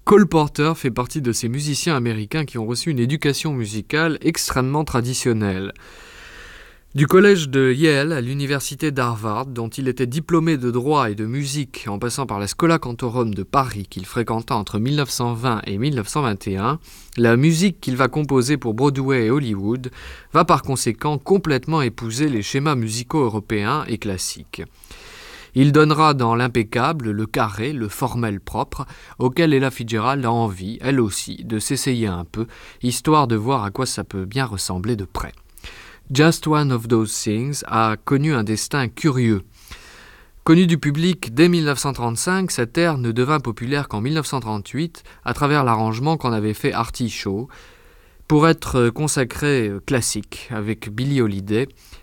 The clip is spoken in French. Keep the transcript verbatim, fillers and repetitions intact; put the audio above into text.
Cole Porter fait partie de ces musiciens américains qui ont reçu une éducation musicale extrêmement traditionnelle. Du collège de Yale à l'université d'Harvard, dont il était diplômé de droit et de musique, en passant par la Schola Cantorum de Paris qu'il fréquenta entre dix-neuf cent vingt et dix-neuf cent vingt et un, la musique qu'il va composer pour Broadway et Hollywood va par conséquent complètement épouser les schémas musicaux européens et classiques. Il donnera dans l'impeccable, le carré, le formel propre, auquel Ella Fitzgerald a envie, elle aussi, de s'essayer un peu, histoire de voir à quoi ça peut bien ressembler de près. Just One of Those Things a connu un destin curieux. Connu du public dès dix-neuf cent trente-cinq, cet air ne devint populaire qu'en dix-neuf cent trente-huit à travers l'arrangement qu'en avait fait Artie Shaw pour être consacré classique avec Billie Holiday